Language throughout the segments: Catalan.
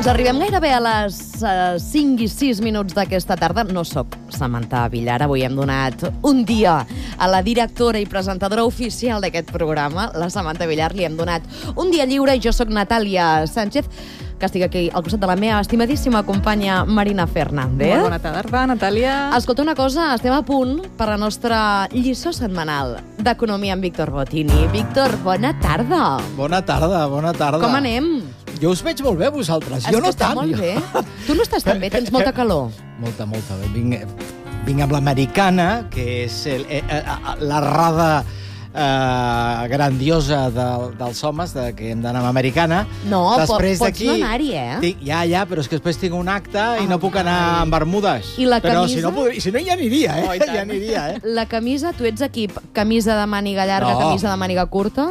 Doncs arribem gairebé a les 5 i 6 minuts d'aquesta tarda. No sóc Samantha Villar, avui hem donat un dia a la directora i presentadora oficial d'aquest programa, la Samantha Villar, li hem donat un dia lliure i jo sóc Natàlia Sánchez, que estic aquí al costat de la meva estimadíssima companya Marina Fernández. Molt bona tarda, Natàlia. Escolta una cosa, estem a punt per la nostra lliçó setmanal d'Economia amb Víctor Botini. Víctor, bona tarda. Bona tarda, bona tarda. Com anem? Jo us veig molt bé, vosaltres. Jo no tant. Molt bé. Tu no estàs tan bé, tens molta calor. Molta. Vinc amb l'americana, que és l'errada grandiosa dels homes, que hem d'anar amb americana. No, pots no anar-hi, Ja, però és que després tinc un acte i no puc anar amb bermudes. I la camisa? Però si no ja aniria, Ja aniria, La camisa, tu ets equip camisa de màniga llarga, camisa de màniga curta?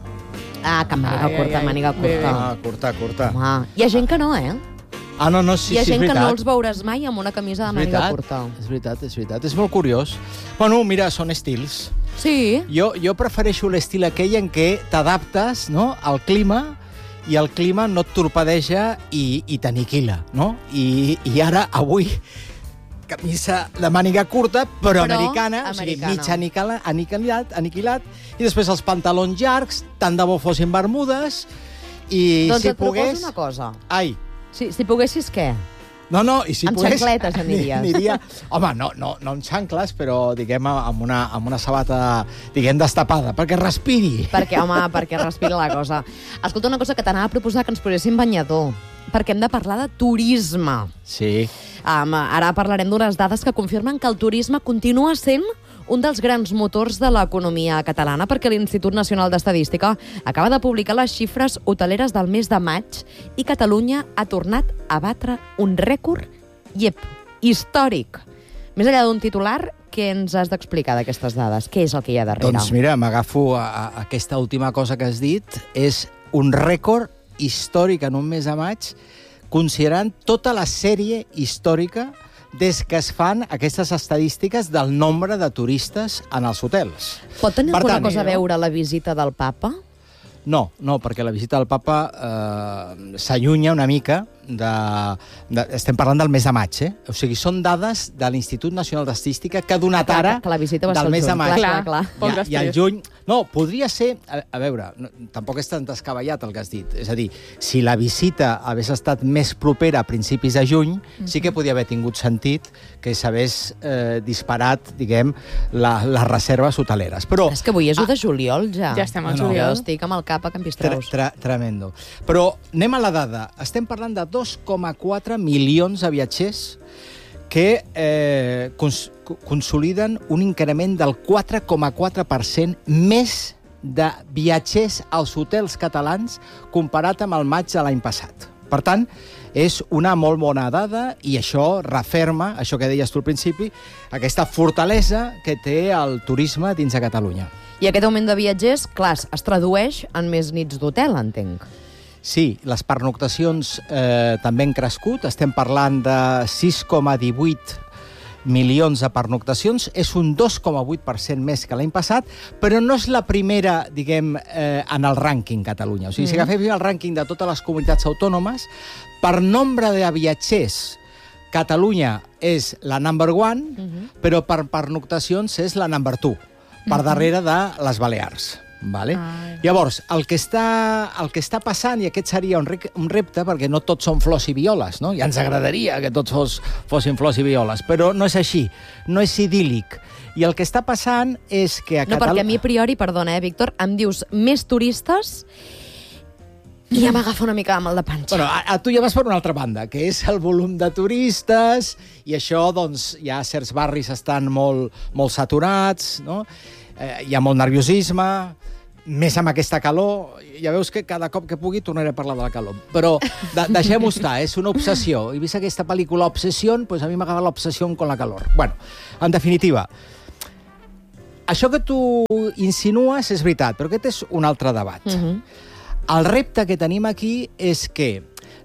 Màniga curta. Curta. Home, hi ha gent que no, No, sí, hi ha és gent veritat. que no els veuràs mai amb una camisa de màniga curta. És veritat. És molt curiós. Bueno, mira, són estils. Sí. Jo prefereixo l'estil aquell en què t'adaptes, no?, al clima, i el clima no et torpedeja i t'aniquila, no? I ara, avui, camisa de màniga curta, però americana, o sigui, mig aniquilat, i després els pantalons llargs, tant de bo fossin bermudes, i doncs si et proposo pogués... una cosa. Ai. Si poguessis, què? No, i si amb pogués... xancletes aniries. Home, no amb xancles, però, diguem, amb una sabata, diguem, destapada, perquè respiri. Perquè respira la cosa. Escolta, una cosa que t'anava a proposar, que ens poséssim banyador, perquè hem de parlar de turisme. Sí. Ara parlarem d'unes dades que confirmen que el turisme continua sent un dels grans motors de l'economia catalana, perquè l'Institut Nacional d'Estadística acaba de publicar les xifres hoteleres del mes de maig i Catalunya ha tornat a batre un rècord històric. Més enllà d'un titular, què ens has d'explicar d'aquestes dades? Què és el que hi ha darrere? Doncs mira, m'agafo a aquesta última cosa que has dit. És un rècord històric en un mes de maig, considerant tota la sèrie històrica des que es fan aquestes estadístiques del nombre de turistes en els hotels. Pot tenir alguna cosa a veure la visita del papa? No, perquè la visita del papa s'allunya una mica estem parlant del mes de maig, O sigui, són dades de l'Institut Nacional d'Estadística que ha donat ara que la visita va ser del mes de maig. Clar. I al juny... No, podria ser... A veure, tampoc és tan descabellat el que has dit. És a dir, si la visita hagués estat més propera a principis de juny, sí que podia haver tingut sentit que s'hagués disparat, diguem, les reserves hoteleres. Però... És que avui és 1 de juliol, ja. Ja estem al juliol. Estic amb el cap a Can Pistraus. Tremendo. Però anem a la dada. Estem parlant de 2,4 milions de viatgers que consoliden un increment del 4,4% més de viatgers als hotels catalans comparat amb el maig de l'any passat. Per tant, és una molt bona dada i això referma, això que deies tu al principi, aquesta fortalesa que té el turisme dins de Catalunya. I aquest augment de viatgers, clar, es tradueix en més nits d'hotel, entenc. Sí, les pernoctacions també han crescut. Estem parlant de 6,18 milions de pernoctacions. És un 2,8% més que l'any passat, però no és la primera, diguem, en el rànquing Catalunya. O sigui, si agafem el rànquing de totes les comunitats autònomes, per nombre de viatgers, Catalunya és la number one, però per pernoctacions és la number two, per darrere de les Balears. Vale? Llavors, el que està passant, i aquest seria un repte, perquè no tots són flors i violes, no? Ja ens agradaria que tots fossin flors i violes, però no és així, no és idíl·lic. I el que està passant és que a Catalunya... No, perquè a mi a priori, perdona, Víctor, em dius més turistes i ja m'agafa una mica amb el de panxa. Bueno, a tu ja vas per una altra banda, que és el volum de turistes, i això, doncs, ja certs barris estan molt saturats, no? Hi ha molt nerviosisme, més amb aquesta calor. Ja veus que cada cop que pugui tornaré a parlar de la calor. Però deixem-ho estar, és una obsessió. He vist aquesta pel·lícula Obsession, doncs a mi m'agrada l'obsessió con la calor. Bueno, en definitiva, això que tu insinues és veritat, però aquest és un altre debat. El repte que tenim aquí és que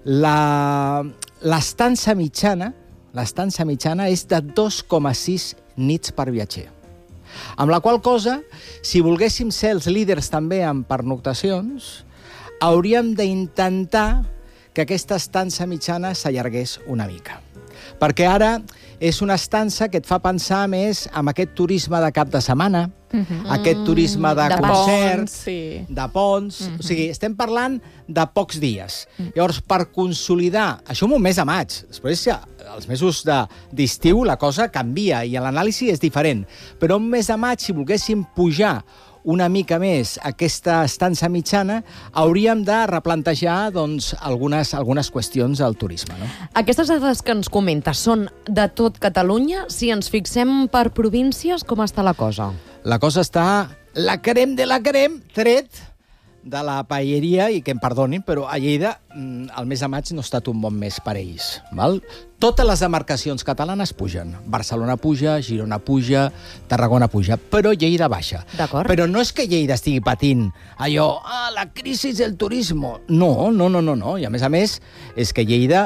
l'estança mitjana és de 2,6 nits per viatger. Amb la qual cosa, si volguéssim ser els líders també en pernoctacions, hauríem d'intentar que aquesta estança mitjana s'allargués una mica. Perquè ara és una estança que et fa pensar més en aquest turisme de cap de setmana, aquest turisme de concerts, de ponts... O sigui, estem parlant de pocs dies. Llavors, per consolidar... Això en un mes de maig. Després, als mesos d'estiu, la cosa canvia i l'anàlisi és diferent. Però un mes de maig, si volguéssim pujar una mica més aquesta estança mitjana, hauríem de replantejar algunes qüestions del turisme. No? Aquestes dades que ens comenta són de tot Catalunya. Si ens fixem per províncies, com està la cosa? La cosa està la crem de la crem, tret de la paelleria, i que em perdonin, però a Lleida el mes de maig no ha estat un bon mes per ells. Val? Totes les demarcacions catalanes pugen. Barcelona puja, Girona puja, Tarragona puja, però Lleida baixa. D'acord. Però no és que Lleida estigui patint allò, la crisi del turisme. No. I a més, és que Lleida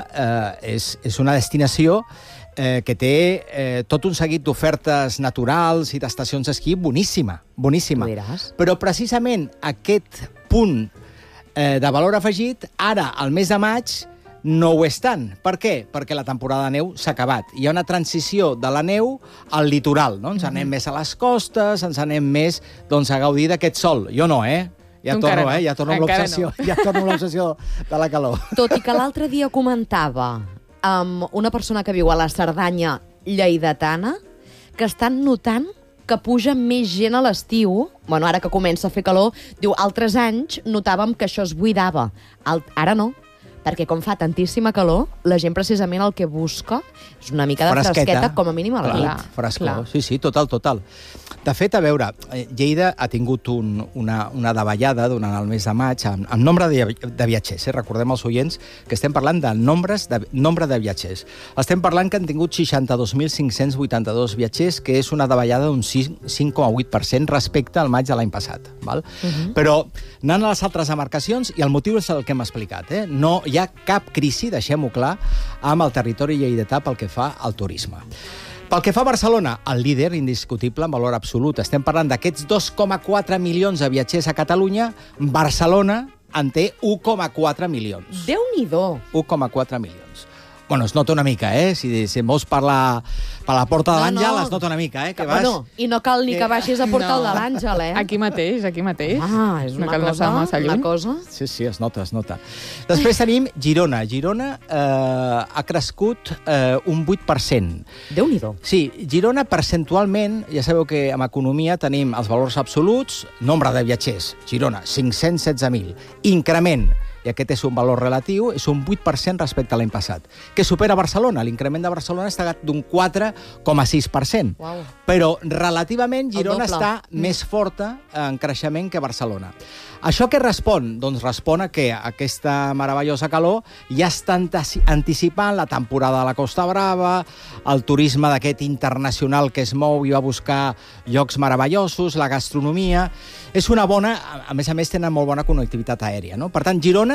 és una destinació que té tot un seguit d'ofertes naturals i d'estacions d'esquí boníssima. Però precisament aquest punt de valor afegit, ara, al mes de maig, no ho és tant. Per què? Perquè la temporada de neu s'ha acabat. Hi ha una transició de la neu al litoral, no? Ens anem més a les costes, ens anem més a gaudir d'aquest sol. Jo no, Ja torno amb l'obsessió. Ja torno amb l'obsessió de la calor. Tot i que l'altre dia comentava amb una persona que viu a la Cerdanya lleidatana que estan notant que puja més gent a l'estiu. Bueno, ara que comença a fer calor, diu, altres anys notàvem que això es buidava. Ara no, perquè com fa tantíssima calor, la gent precisament el que busca és una mica de fresqueta, com a mínim a la nit. Frescor, sí, total. De fet, a veure, Lleida ha tingut una davallada durant el mes de maig amb nombre de viatgers. Recordem als oients que estem parlant de nombre de viatgers. Estem parlant que han tingut 62.582 viatgers, que és una davallada d'un 5,8% respecte al maig de l'any passat. Val? Però anant a les altres demarcacions, i el motiu és el que hem explicat, no hi ha cap crisi, deixem-ho clar, amb el territori lleidatà pel que fa al turisme. Pel que fa a Barcelona, el líder indiscutible en valor absolut. Estem parlant d'aquests 2,4 milions de viatgers a Catalunya. Barcelona en té 1,4 milions. Déu-n'hi-do! 1,4 milions. Bueno, es nota una mica, Si vols per la Porta de l'Àngel, es nota una mica, que vas... Bueno, i no cal ni que baixis a Portal de l'Àngel, Aquí mateix. Ah, és una cosa... Sí, es nota. Després tenim Girona. Girona ha crescut un 8%. Déu-n'hi-do. Sí, Girona percentualment, ja sabeu que en economia tenim els valors absoluts, nombre de viatgers. Girona, 516.000. Increment, i aquest és un valor relatiu, és un 8% respecte a l'any passat, que supera Barcelona. L'increment de Barcelona està d'un 4,6%. Wow. Però relativament Girona està més forta en creixement que Barcelona. Això què respon? Doncs respon a que aquesta meravellosa calor ja està anticipant la temporada de la Costa Brava, el turisme d'aquest internacional que es mou i va buscar llocs meravellosos, la gastronomia... És una bona... A més, tenen molt bona connectivitat aèria, no? Per tant, Girona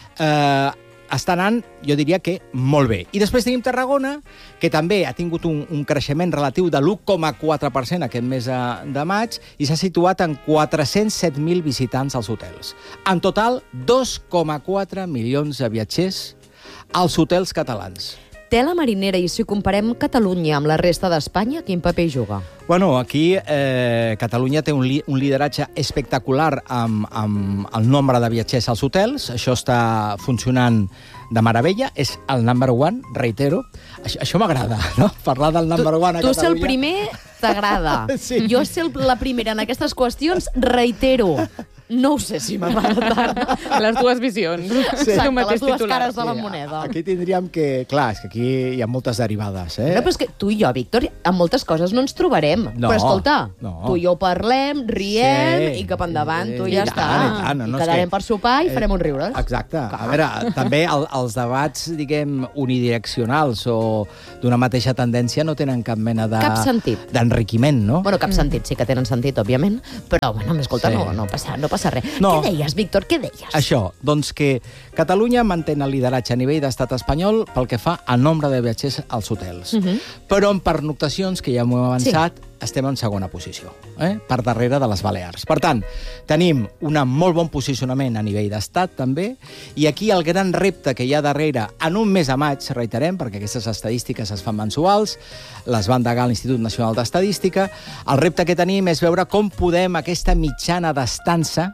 està anant, jo diria que molt bé. I després tenim Tarragona, que també ha tingut un creixement relatiu de l'1,4% aquest mes de maig i s'ha situat en 407.000 visitants als hotels. En total, 2,4 milions de viatgers als hotels catalans. Tela marinera, i si comparem Catalunya amb la resta d'Espanya, quin paper hi juga? Bueno, aquí Catalunya té un lideratge espectacular amb el nombre de viatgers als hotels. Això està funcionant de meravella. És el number one, reitero. Això m'agrada, no? Parlar del number one a Catalunya. Tu ser el primer t'agrada. Sí. Jo ser la primera en aquestes qüestions, reitero. No ho sé si m'agrada tant. Les dues visions. Sí. Exacte, les dues cares de la moneda. Aquí tindríem que... Clar, és que aquí hi ha moltes derivades, No, però és que tu i jo, Víctor, en moltes coses no ens trobarem. No, però escolta, no. tu i jo parlem, riem, i cap endavant, tu ja està. I quedarem per sopar i farem uns riures. Exacte. A veure, també els debats, diguem, unidireccionals o d'una mateixa tendència no tenen cap mena de... Cap sentit. D'enriquiment, no? Bueno, cap sentit, sí que tenen sentit, òbviament, però, bueno, escolta, no passa res. No. Què deies, Víctor, què deies? Això, doncs que Catalunya manté el lideratge a nivell d'estat espanyol pel que fa al nombre de viatgers als hotels. Però en pernoctacions, que ja m'ho hem avançat, estem en segona posició, per darrere de les Balears. Per tant, tenim un molt bon posicionament a nivell d'estat, també, i aquí el gran repte que hi ha darrere, en un mes de maig, reiterem, perquè aquestes estadístiques es fan mensuals, les va endegar l'Institut Nacional d'Estadística, el repte que tenim és veure com podem aquesta mitjana d'estança,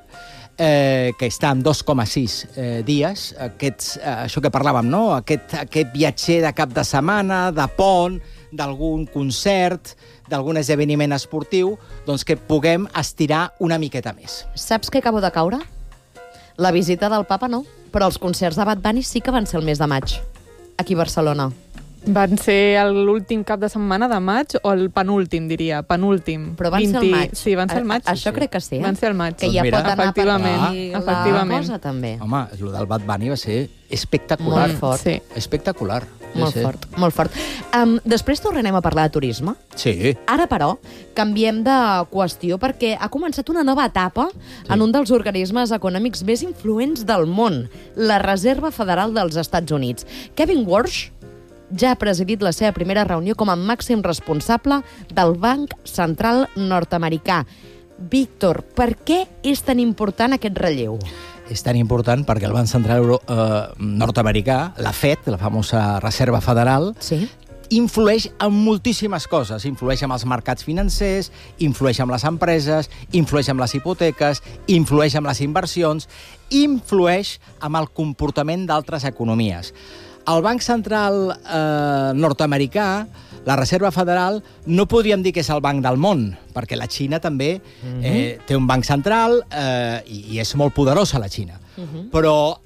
que està en 2,6 dies, això que parlàvem, no? Aquest viatger de cap de setmana, de pont, d'algun concert, d'algun esdeveniment esportiu, doncs que puguem estirar una miqueta més. Saps què acabo de caure? La visita del papa no, però els concerts de Bad Bunny sí que van ser el mes de maig, aquí a Barcelona. Van ser l'últim cap de setmana de maig o el penúltim, diria, penúltim. Però van ser al maig. Sí, van ser al maig. Això crec que sí, Van ser al maig. Que ja pot anar per aquí efectivament. la cosa, també. Home, el del Bad Bunny va ser espectacular. Molt fort. Sí. Espectacular. Molt fort, molt fort. Després tornarem a parlar de turisme. Sí. Ara, però, canviem de qüestió perquè ha començat una nova etapa en un dels organismes econòmics més influents del món, la Reserva Federal dels Estats Units. Kevin Warsh ja ha presidit la seva primera reunió com a màxim responsable del Banc Central nord-americà. Víctor, per què és tan important aquest relleu? És tan important perquè el Banc Central nord-americà, la FED, la famosa Reserva Federal, influeix en moltíssimes coses. Influeix en els mercats financers, influeix en les empreses, influeix en les hipoteques, influeix en les inversions, influeix en el comportament d'altres economies. El Banc Central nord-americà, la Reserva Federal, no podríem dir que és el banc del món, perquè la Xina també té un banc central i és molt poderosa, la Xina. Però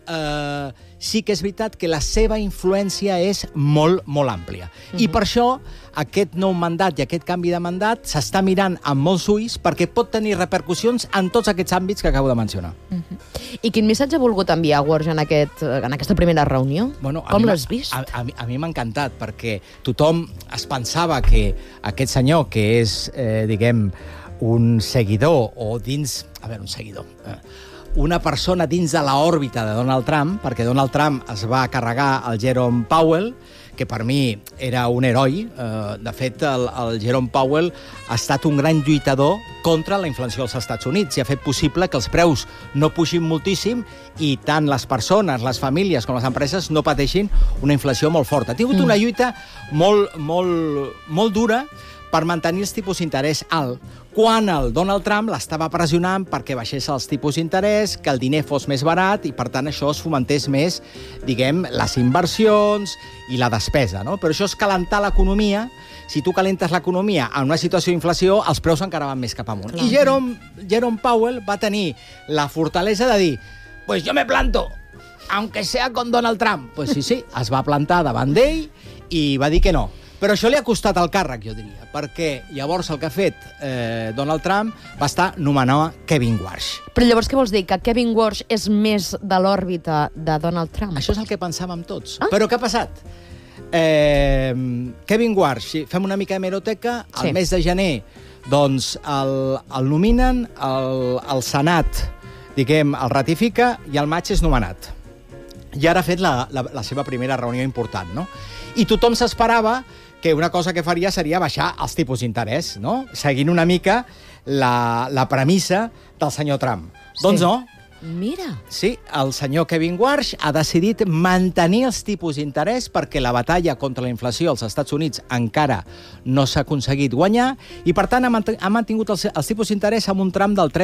sí que és veritat que la seva influència és molt, molt àmplia. I per això aquest nou mandat i aquest canvi de mandat s'està mirant amb molts ulls perquè pot tenir repercussions en tots aquests àmbits que acabo de mencionar. I quin missatge ha volgut enviar Warsh en aquesta primera reunió? Bueno, com l'has vist? A mi m'ha encantat, perquè tothom es pensava que aquest senyor, que és, diguem, un seguidor, o dins... A veure, un seguidor... una persona dins de l'òrbita de Donald Trump, perquè Donald Trump es va carregar el Jerome Powell, que per mi era un heroi. De fet, el Jerome Powell ha estat un gran lluitador contra la inflació als Estats Units i ha fet possible que els preus no pugin moltíssim i tant les persones, les famílies com les empreses no pateixin una inflació molt forta. Ha tingut una lluita molt dura per mantenir els tipus d'interès alt, quan el Donald Trump l'estava pressionant perquè baixés els tipus d'interès, que el diner fos més barat i, per tant, això es fomentés més, diguem, les inversions i la despesa, no? Però això és calentar l'economia. Si tu calentes l'economia en una situació d'inflació, els preus encara van més cap amunt. I Jerome Powell va tenir la fortalesa de dir pues yo me planto, aunque sea con Donald Trump. Pues sí, es va plantar davant d'ell i va dir que no. Però això li ha costat el càrrec, jo diria, perquè llavors el que ha fet Donald Trump va estar nomenar Kevin Warsh. Però llavors què vols dir? Que Kevin Warsh és més de l'òrbita de Donald Trump? Això és el que pensàvem tots. Però què ha passat? Kevin Warsh, fem una mica d'hemeroteca, al mes de gener doncs el nominen, el Senat, diguem, el ratifica i al maig és nomenat. I ara ha fet la seva primera reunió important, no? I tothom s'esperava que una cosa que faria seria baixar els tipus d'interès, no? Seguint una mica la premissa del senyor Trump. Doncs no. Mira. Sí, el senyor Kevin Warsh ha decidit mantenir els tipus d'interès perquè la batalla contra la inflació als Estats Units encara no s'ha aconseguit guanyar i, per tant, ha mantingut els tipus d'interès amb un tram del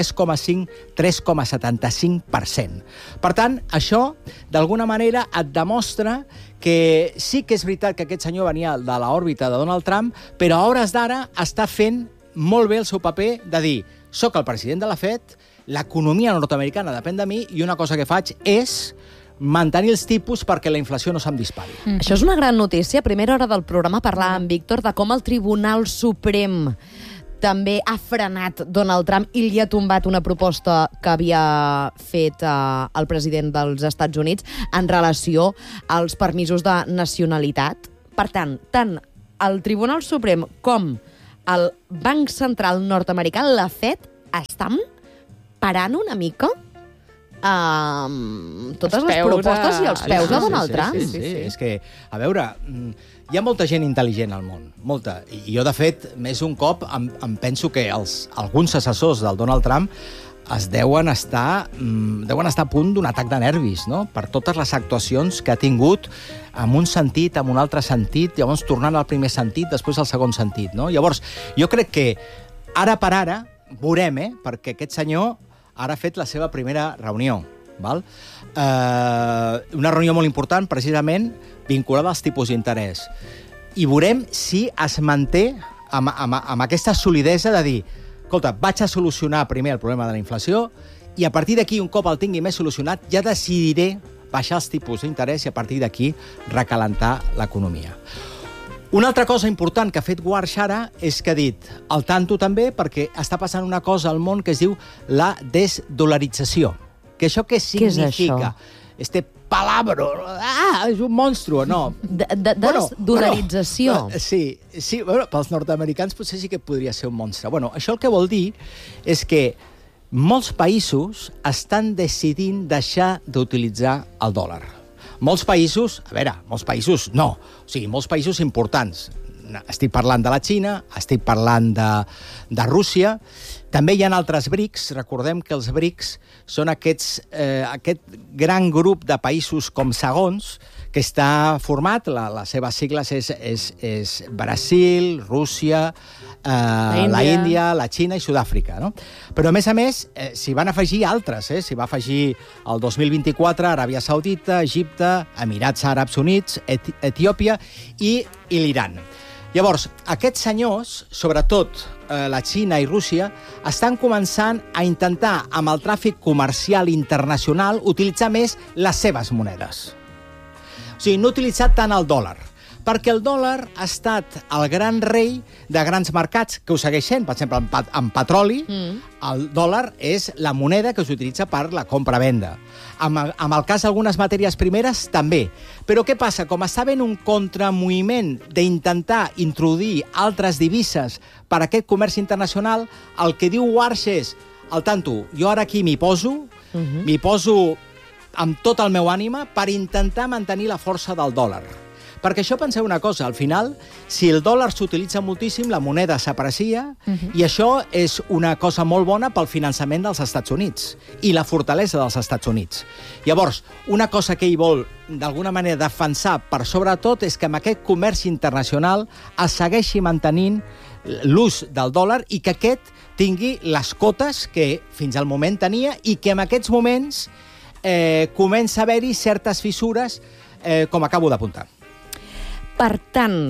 3,5-3,75%. Per tant, això, d'alguna manera, et demostra que sí que és veritat que aquest senyor venia de l'òrbita de Donald Trump, però a hores d'ara està fent molt bé el seu paper de dir soc el president de la FED, l'economia nord-americana depèn de mi i una cosa que faig és mantenir els tipus perquè la inflació no se'm dispari. Això és una gran notícia. A primera hora del programa parlàvem, Víctor, de com el Tribunal Suprem també ha frenat Donald Trump i li ha tombat una proposta que havia fet el president dels Estats Units en relació als permisos de nacionalitat. Per tant el Tribunal Suprem com el Banc Central nord-americà, la FED, estan parant una mica totes les propostes i els peus de Donald Trump. Sí. És que, a veure, hi ha molta gent intel·ligent al món, molta. I jo, de fet, més d'un cop em penso que alguns assessors del Donald Trump deuen estar a punt d'un atac de nervis, no? Per totes les actuacions que ha tingut en un sentit, en un altre sentit, llavors tornant al primer sentit, després al segon sentit, no? Llavors, jo crec que ara per ara veurem, perquè aquest senyor ara ha fet la seva primera reunió, val? Una reunió molt important, precisament, vinculada als tipus d'interès. I veurem si es manté amb aquesta solidesa de dir escolta, vaig a solucionar primer el problema de la inflació i a partir d'aquí, un cop el tingui més solucionat, ja decidiré baixar els tipus d'interès i a partir d'aquí recalentar l'economia. Una altra cosa important que ha fet Warsh ara és que ha dit al tanto també perquè està passant una cosa al món que es diu la desdolarització. Que això què significa? Este palabro, és un monstru, no? Desdolarització. Sí, bueno, pels nord-americans potser sí que podria ser un monstre. Bueno, això el que vol dir és que molts països estan decidint deixar d'utilitzar el dòlar. Molts països, molts països no, o sigui, molts països importants. Estic parlant de la Xina, estic parlant de Rússia. També hi ha altres BRICS. Recordem que els BRICS són aquest gran grup de països com segons que està format, les seves sigles és Brasil, Rússia, la Índia, la Xina i Sud-àfrica, no? Però, a més, s'hi van afegir altres. S'hi va afegir el 2024 Aràbia Saudita, Egipte, Emirats Àrabs Units, Etiòpia i l'Iran. Llavors, aquests senyors, sobretot la Xina i Rússia, estan començant a intentar, amb el tràfic comercial internacional, utilitzar més les seves monedes. O sigui, no utilitzar tant el dòlar, perquè el dòlar ha estat el gran rei de grans mercats, que ho segueix sent. Per exemple, en petroli, el dòlar és la moneda que s'utilitza per la compra-venda. En el cas d'algunes matèries primeres, també. Però què passa? Com està havent un contramoviment d'intentar introduir altres divises per a aquest comerç internacional, el que diu Warsh és, al tanto, jo ara aquí m'hi poso amb tot el meu ànima per intentar mantenir la força del dòlar. Perquè això, penseu una cosa, al final, si el dòlar s'utilitza moltíssim, la moneda s'aprecia, i això és una cosa molt bona pel finançament dels Estats Units i la fortalesa dels Estats Units. Llavors, una cosa que ell vol, d'alguna manera, defensar per sobretot és que amb aquest comerç internacional es segueixi mantenint l'ús del dòlar i que aquest tingui les cotes que fins al moment tenia i que en aquests moments comença a haver-hi certes fissures, com acabo d'apuntar. Per tant,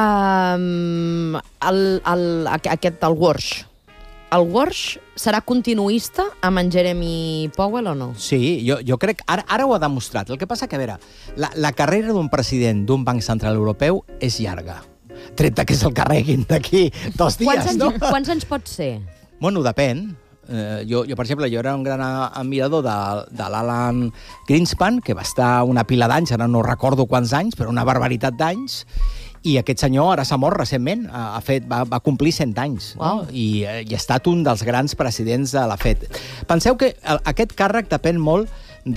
el Warsh serà continuista amb en Jeremy Powell o no? Sí, jo crec... Ara ho ha demostrat. El que passa que, a veure, la carrera d'un president d'un banc central europeu és llarga. Tret que se'l carreguin d'aquí 2 dies, no? Quants anys pot ser? Bueno, depèn. Jo, per exemple, jo era un gran admirador de l'Alan Greenspan, que va estar una pila d'anys, ara no recordo quants anys, però una barbaritat d'anys, i aquest senyor ara s'ha mort recentment, va complir 100 anys, no? I ha estat un dels grans presidents de la FED. Penseu que aquest càrrec depèn molt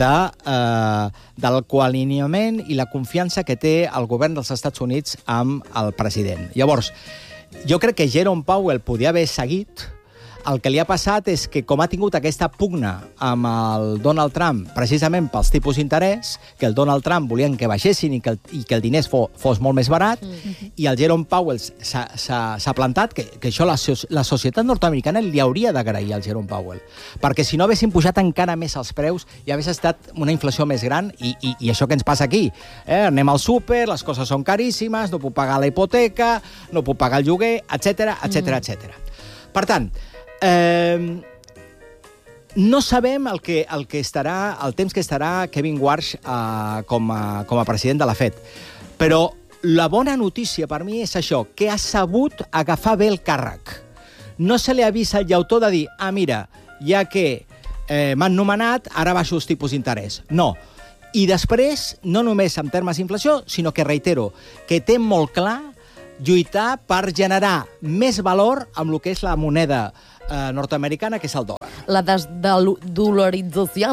del coalineament i la confiança que té el govern dels Estats Units amb el president. Llavors, jo crec que Jerome Powell podia haver seguit. El que li ha passat és que, com ha tingut aquesta pugna amb el Donald Trump, precisament pels tipus d'interès, que el Donald Trump volien que baixessin i que el diners fos molt més barat, i el Jerome Powell s'ha plantat, que això la societat nord-americana li hauria d'agrair al Jerome Powell, perquè si no haguessin pujat encara més els preus i hagués estat una inflació més gran, i això que ens passa aquí. Anem al súper, les coses són caríssimes, no puc pagar la hipoteca, no puc pagar el lloguer, etc. Per tant, no sabem el temps que estarà Kevin Warsh com a president de la FED, però la bona notícia per mi és això, que ha sabut agafar bé el càrrec. No se li ha vist el llautó de dir, mira, ja que m'han nomenat, ara baixo els tipus d'interès. No. I després, no només en termes d'inflació, sinó que, reitero, que té molt clar lluitar per generar més valor amb el que és la moneda nord-americana, que és el dòlar. La desdolarització,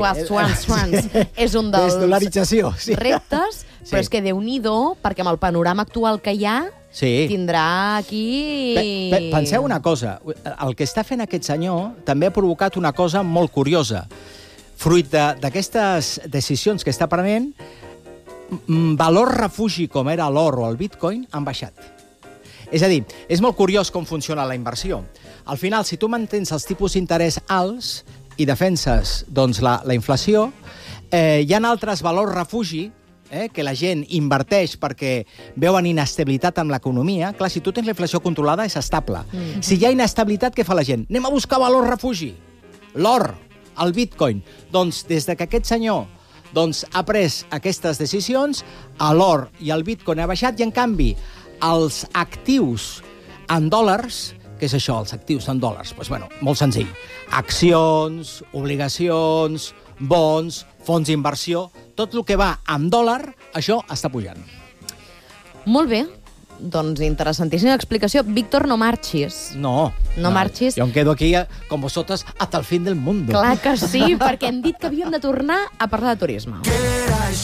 és un dels Desdolarització, sí. reptes, però és que Déu-n'hi-do, perquè amb el panorama actual que hi ha, tindrà aquí... Penseu una cosa, el que està fent aquest senyor també ha provocat una cosa molt curiosa. Fruit d'aquestes decisions que està prenent, valor refugi com era l'or o el bitcoin han baixat. És a dir, és molt curiós com funciona la inversió. Al final, si tu mantens els tipus d'interès alts i defenses la inflació, hi ha altres valors refugi que la gent inverteix perquè veuen inestabilitat amb l'economia. Clar, si tu tens la inflació controlada, és estable. Si hi ha inestabilitat, què fa la gent? Anem a buscar valor refugi. L'or, el bitcoin. Doncs des que aquest senyor ha pres aquestes decisions, l'or i el bitcoin ha baixat i, en canvi, els actius en dòlars, què és això, els actius en dòlars? Doncs, molt senzill. Accions, obligacions, bons, fons d'inversió, tot el que va en dòlar, això està pujant. Molt bé. Doncs interessantíssima explicació. Víctor, no marxis. No marxis. Jo em quedo aquí con vosotros hasta el fin del mundo. Clar que sí, perquè hem dit que havíem de tornar a parlar de turisme.